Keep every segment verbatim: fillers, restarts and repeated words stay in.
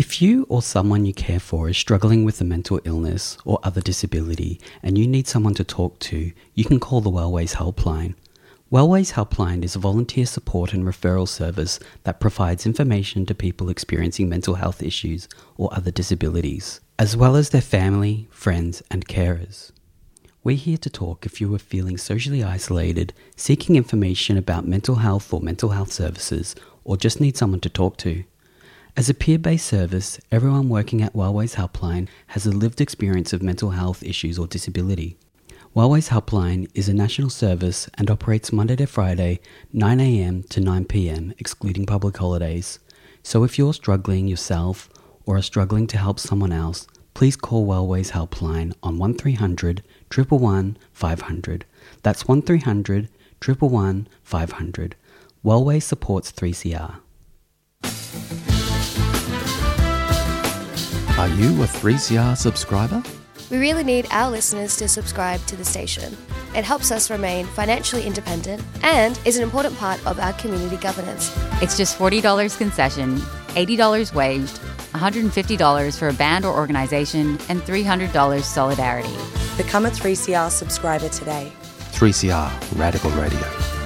If you or someone you care for is struggling with a mental illness or other disability and you need someone to talk to, you can call the Wellways Helpline. Wellways Helpline is a volunteer support and referral service that provides information to people experiencing mental health issues or other disabilities, as well as their family, friends and carers. We're here to talk if you are feeling socially isolated, seeking information about mental health or mental health services, or just need someone to talk to. As a peer-based service, everyone working at Wellways Helpline has a lived experience of mental health issues or disability. Wellways Helpline is a national service and operates Monday to Friday, nine a.m. to nine p.m, excluding public holidays. So if you're struggling yourself or are struggling to help someone else, please call Wellways Helpline on one three hundred, one one one, five hundred. That's one three hundred, one one one, five hundred. Wellways supports three C R. Are you a three C R subscriber? We really need our listeners to subscribe to the station. It helps us remain financially independent and is an important part of our community governance. It's just forty dollars concession, eighty dollars waged, one hundred fifty dollars for a band or organisation, and three hundred dollars solidarity. Become a three C R subscriber today. three C R Radical Radio.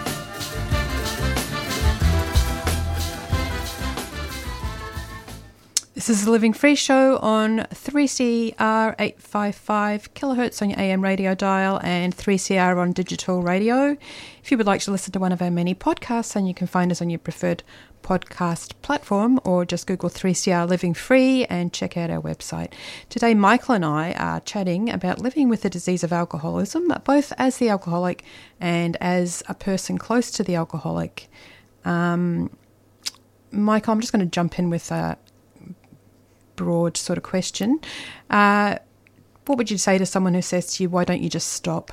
This is the Living Free Show on three C R eight fifty-five kilohertz on your A M radio dial and three C R on digital radio. If you would like to listen to one of our many podcasts, then you can find us on your preferred podcast platform or just Google three C R Living Free and check out our website. Today, Michael and I are chatting about living with the disease of alcoholism, both as the alcoholic and as a person close to the alcoholic. Um, Michael, I'm just going to jump in with a broad sort of question. Uh, what would you say to someone who says to you, why don't you just stop?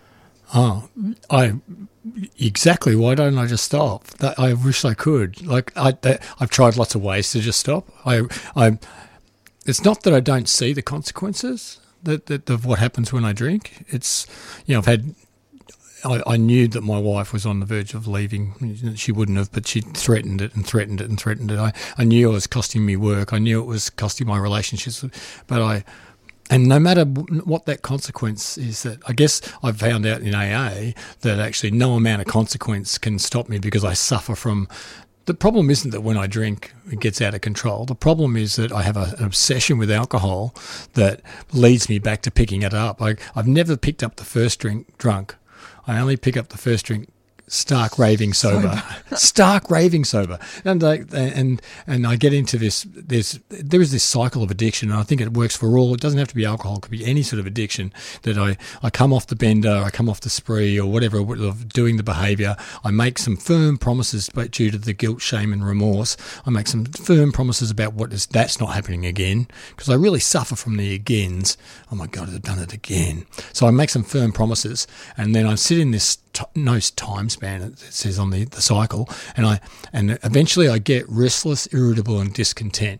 Oh, I exactly. Why don't I just stop? That, I wish I could. Like I, that, I've tried lots of ways to just stop. I, I. It's not that I don't see the consequences that, that of what happens when I drink. It's, you know, I've had. I, I knew that my wife was on the verge of leaving. She wouldn't have, but she threatened it and threatened it and threatened it. I, I knew it was costing me work. I knew it was costing my relationships. But I, and no matter what that consequence is, that I guess I've found out in A A that actually no amount of consequence can stop me because I suffer from. The problem isn't that when I drink it gets out of control. The problem is that I have a, an obsession with alcohol that leads me back to picking it up. I, I've never picked up the first drink drunk. I only pick up the first drink stark raving sober, stark raving sober, and I, and and I get into this. There's there is this cycle of addiction, and I think it works for all. It doesn't have to be alcohol; it could be any sort of addiction. That I, I come off the bender, I come off the spree, or whatever of doing the behaviour. I make some firm promises, but due to the guilt, shame, and remorse, I make some firm promises about what is that's not happening again, because I really suffer from the agains. Oh my God, I've done it again. So I make some firm promises, and then I sit in this. T- no time span, it says on the, the cycle, and I and eventually I get restless, irritable and discontent,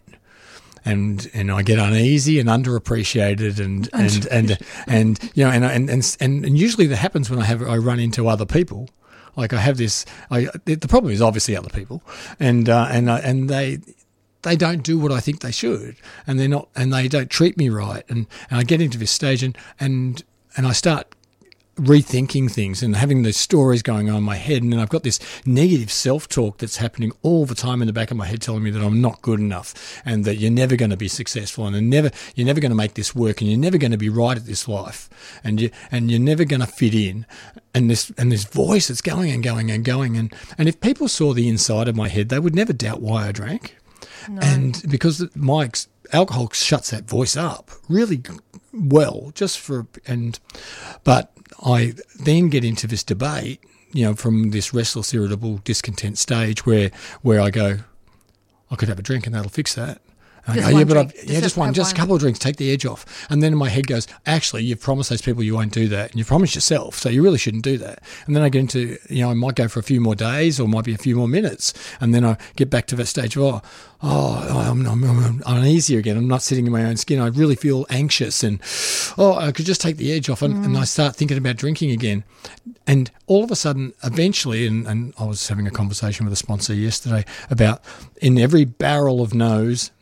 and and I get uneasy and underappreciated and and and, and you know and, and and and usually that happens when I have I run into other people. Like I have this I the problem is obviously other people, and uh, and uh, and they they don't do what I think they should, and they're not and they don't treat me right, and, and I get into this stage and and and I start rethinking things and having those stories going on in my head, and then I've got this negative self-talk that's happening all the time in the back of my head telling me that I'm not good enough and that you're never going to be successful and never you're never going to make this work and you're never going to be right at this life and you and you're never going to fit in, and this and this voice that's going and going and going and and if people saw the inside of my head they would never doubt why I drank. No. And because my alcohol shuts that voice up really well just for and but I then get into this debate, you know, from this restless, irritable, discontent stage where where I go, I could have a drink and that'll fix that. And I go, yeah, but I've, yeah, just one, just a couple of drinks, take the edge off. And then in my head goes, actually, you've promised those people you won't do that, and you've promised yourself, so you really shouldn't do that. And then I get into, you know, I might go for a few more days or might be a few more minutes, and then I get back to that stage of, oh, oh, I'm, I'm, I'm uneasy again. I'm not sitting in my own skin. I really feel anxious, and oh, I could just take the edge off, and, mm. and I start thinking about drinking again. And all of a sudden, eventually, and, and I was having a conversation with a sponsor yesterday about in every barrel of no's,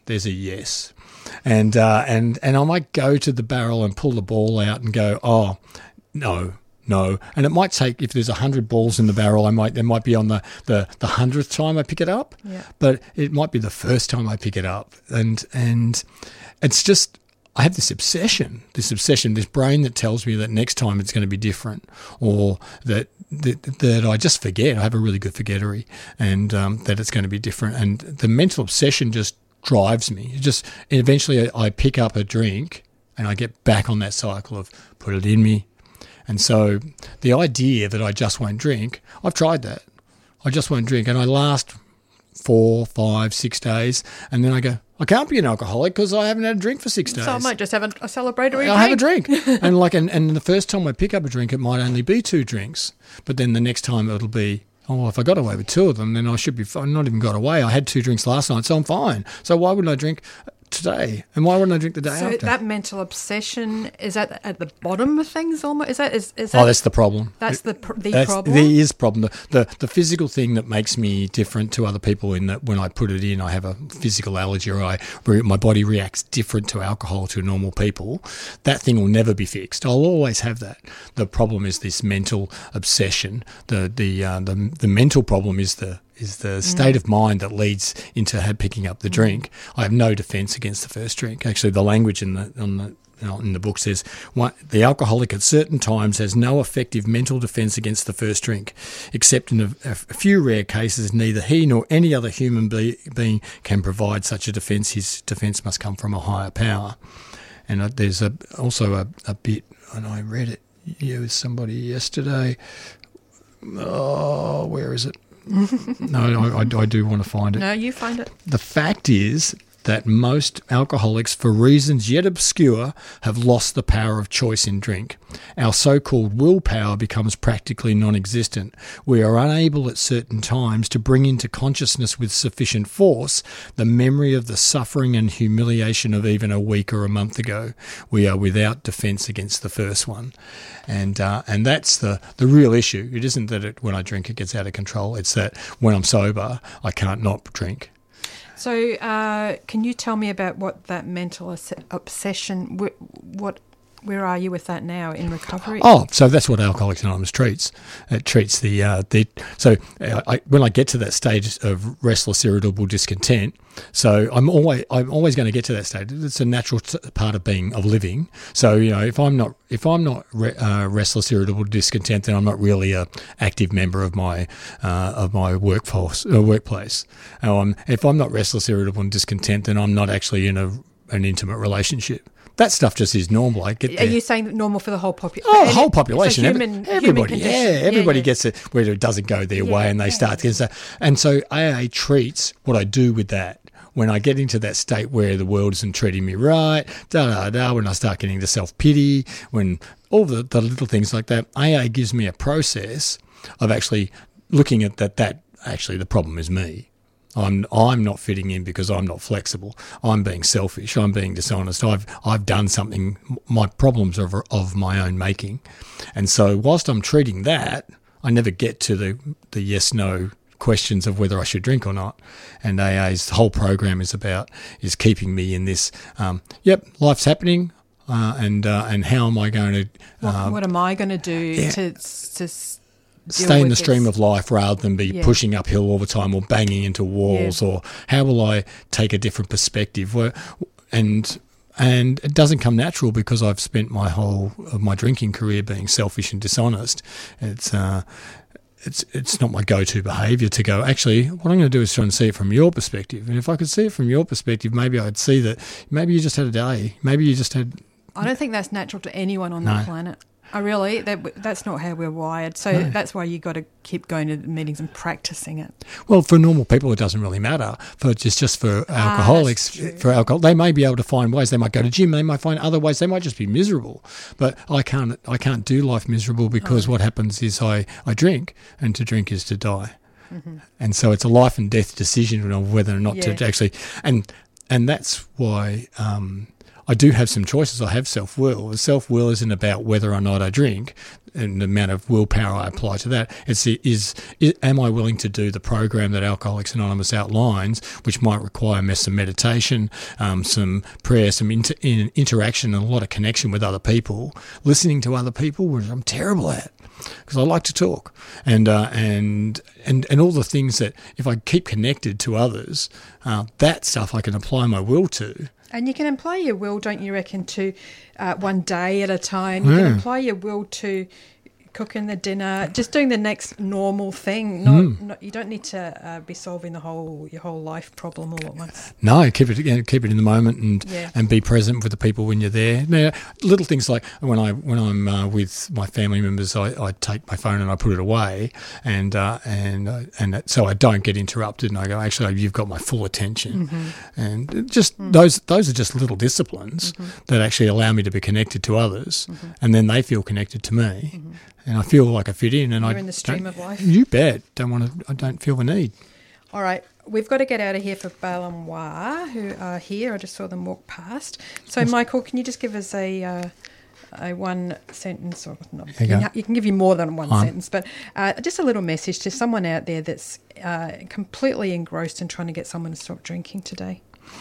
there's a yes. And uh, and and I might go to the barrel and pull the ball out and go, oh, no, no. And it might take, if there's a hundred balls in the barrel, I might there might be on the the the hundredth time I pick it up, Yeah. but it might be the first time I pick it up, and and it's just. I have this obsession, this obsession, this brain that tells me that next time it's going to be different, or that that, that I just forget. I have a really good forgettery, and um, that it's going to be different. And the mental obsession just drives me. It just eventually I pick up a drink and I get back on that cycle of put it in me. And so the idea that I just won't drink, I've tried that. I just won't drink, and I last four, five, six days, and then I go, I can't be an alcoholic because I haven't had a drink for six days. So I might just have a, a celebratory I drink. have a drink. and like, and, and the first time I pick up a drink, it might only be two drinks. But then the next time it'll be, oh, well, if I got away with two of them, then I should be fine. Not even got away. I had two drinks last night, so I'm fine. So why wouldn't I drink today? And why wouldn't I drink the day So after? that mental obsession, is that at the bottom of things almost? Is that, is, is that Oh, that's the problem. That's the pr- the That's, problem? There is problem. The, the the physical thing that makes me different to other people in that when I put it in, I have a physical allergy, or I my body reacts different to alcohol to normal people. That thing will never be fixed. I'll always have that. The problem is this mental obsession. The the uh, the the mental problem is the is the state of mind that leads into ha- picking up the drink. I have no defence against the first drink. Actually, the language in the on the you know, in the book says one, the alcoholic at certain times has no effective mental defence against the first drink, except in a, a few rare cases neither he nor any other human be- being can provide such a defence. His defence must come from a higher power. And uh, there's a, also a, a bit, and I read it yeah, with somebody yesterday. Oh, where is it? no, I, I, I do want to find it. No, you find it. The fact is that most alcoholics, for reasons yet obscure, have lost the power of choice in drink. Our so-called willpower becomes practically non-existent. We are unable at certain times to bring into consciousness with sufficient force the memory of the suffering and humiliation of even a week or a month ago. We are without defence against the first one. And uh, and that's the, the real issue. It isn't that it, when I drink it gets out of control. It's that when I'm sober, I can't not drink. So, uh, can you tell me about what that mental obs- obsession? Wh- what, where are you with that now in recovery? Oh, so that's what Alcoholics Anonymous treats. It treats the uh, the. So uh, I, when I get to that stage of restless, irritable discontent, so I'm always I'm always going to get to that stage. It's a natural t- part of being of living. So you know, if I'm not if I'm not re- uh, restless, irritable, discontent, then I'm not really a active member of my uh, of my workforce uh, workplace. Um, if I'm not restless, irritable, and discontent, then I'm not actually in a an intimate relationship. That stuff just is normal. I get Are there. you saying that normal for the whole population? Oh, the whole population. It's a Every- human, everybody, human yeah, condition. everybody yeah. gets it where it doesn't go their Yeah, way and they yeah, start getting so. And so A A treats what I do with that. When I get into that state where the world isn't treating me right, da da da, when I start getting to self-pity, when all the, the little things like that, A A gives me a process of actually looking at that, that actually the problem is me. I'm I'm not fitting in because I'm not flexible. I'm being selfish. I'm being dishonest. I've I've done something. My problems are of my own making, and so whilst I'm treating that, I never get to the the yes no questions of whether I should drink or not. And A A's whole program is about is keeping me in this. Um, yep, life's happening, uh, and uh, and how am I going to What, uh, what am I going to do yeah. to to s- deal stay in with the stream this? of life rather than be Yeah. pushing uphill all the time or banging into walls, Yeah. or how will I take a different perspective? Where, and and it doesn't come natural because I've spent my whole of my drinking career being selfish and dishonest. It's uh, it's it's not my go-to behaviour to go, actually, what I'm going to do is try and see it from your perspective. And if I could see it from your perspective, maybe I'd see that maybe you just had a day. Maybe you just had... I don't think that's natural to anyone on No. the planet. I really, that that's not how we're wired. So No. that's why you got to keep going to the meetings and practicing it. Well, for normal people, it doesn't really matter. For just just for alcoholics, Ah, true. for alcohol, they may be able to find ways. They might go to gym. They might find other ways. They might just be miserable. But I can't. I can't do life miserable because Oh. what happens is I, I drink, and to drink is to die. Mm-hmm. And so it's a life and death decision of whether or not Yeah. to actually. And and that's why um, I do have some choices. I have self-will. Self-will isn't about whether or not I drink and the amount of willpower I apply to that. It's is, is am I willing to do the program that Alcoholics Anonymous outlines, which might require some meditation, um, some prayer, some inter, in, interaction, and a lot of connection with other people, listening to other people, which I'm terrible at because I like to talk, and uh, and and and all the things that if I keep connected to others, uh, that stuff I can apply my will to. And you can apply your will, don't you reckon, to uh, one day at a time. You Yeah. can apply your will to cooking the dinner, just doing the next normal thing. Not, Mm. not you don't need to uh, be solving the whole your whole life problem all at once. No, keep it you know, keep it in the moment and Yeah. and be present with the people when you're there. Now, little things like when I when I'm uh, with my family members, I, I take my phone and I put it away, and uh, and uh, and that, so I don't get interrupted. And I go, actually, you've got my full attention, Mm-hmm. and it just Mm. those those are just little disciplines that actually allow me to be connected to others, Mm-hmm. and then they feel connected to me, and I feel like I fit in. And You're I in the stream don't- of life. You bet. Don't want to. I don't feel the need. All right, we've got to get out of here for Balamwa, who are here. I just saw them walk past. So, Michael, can you just give us a uh, a one sentence, or not? you You, go. can, you can give you more than one On. sentence, but uh, just a little message to someone out there that's uh, completely engrossed in trying to get someone to stop drinking today.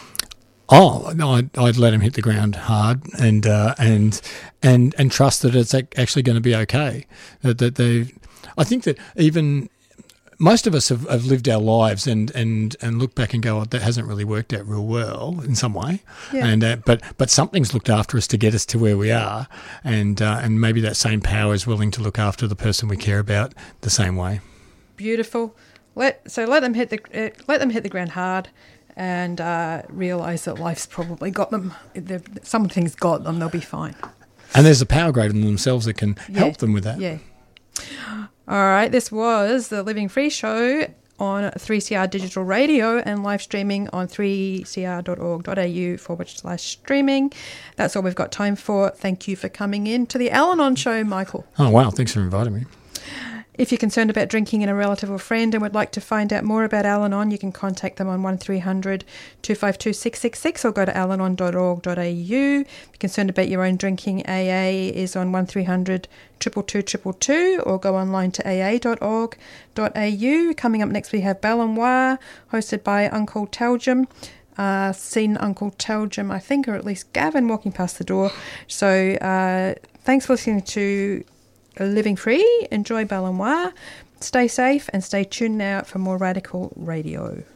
Oh, no, I'd, I'd let him hit the ground hard and uh, and and and trust that it's ac- actually going to be okay. That, that they, I think that even most of us have, have lived our lives and, and, and look back and go, oh, that hasn't really worked out real well in some way. Yeah. And uh, but but something's looked after us to get us to where we are, and uh, and maybe that same power is willing to look after the person we care about the same way. Beautiful. Let so let them hit the uh, let them hit the ground hard. And uh, realise that life's probably got them. They've- Something's got them. They'll be fine. And there's a power greater than themselves that can Yeah. help them with that. Yeah. All right. This was the Living Free Show on three C R Digital Radio and live streaming on three c r dot org dot a u forward slash streaming. That's all we've got time for. Thank you for coming in to the Al-Anon Show, Michael. Oh, wow. Thanks for inviting me. If you're concerned about drinking in a relative or friend and would like to find out more about Al-Anon, you can contact them on one three hundred two five two six six six or go to al anon dot org dot a u. If you're concerned about your own drinking, A A is on one three hundred two two two two two or go online to a a dot org dot a u. Coming up next, we have Balamwa, hosted by Uncle Taljum. Uh, seen Uncle Taljum, I think, or at least Gavin, walking past the door. So uh, thanks for listening to Living Free. Enjoy Balamwa. Stay safe and stay tuned now for more Radical Radio.